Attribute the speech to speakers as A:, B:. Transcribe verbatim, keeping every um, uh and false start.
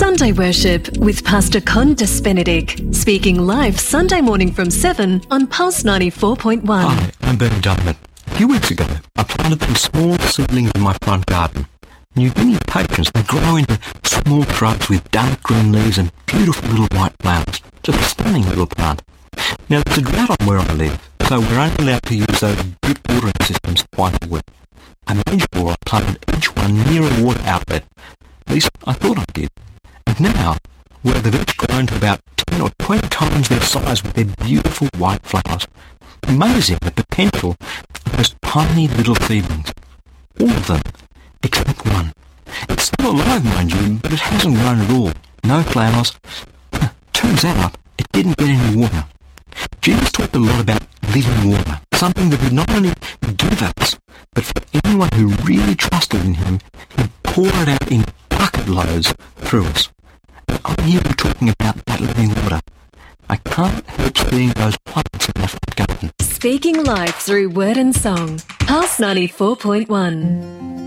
A: Sunday Worship with Pastor Condas Benedict, speaking live Sunday morning from seven on Pulse ninety-four point one.
B: Hi, I'm Bernie Donovan. A few weeks ago, I planted some small seedlings in my front garden. And you give me patience, they grow into small shrubs with dark green leaves and beautiful little white flowers. Just a stunning little plant. Now, there's a drought on where I live, so we're only allowed to use those drip watering systems twice a week. I made sure I planted each one near a water outlet. At least I thought I did. And now, where they've each grown to about ten or twenty times their size with their beautiful white flowers. Amazing the potential of those tiny little seedlings. All of them, except one. It's still alive, mind you, but it hasn't grown at all. No flowers. Turns out, it didn't get any water. Jesus talked a lot about living water, something that would not only give us, but for anyone who really trusted in him, he'd pour it out in bucket loads through us. And I'm here talking about that living water. I can't help seeing those plants in my front garden.
A: Speaking live through word and song. Pulse ninety-four point one.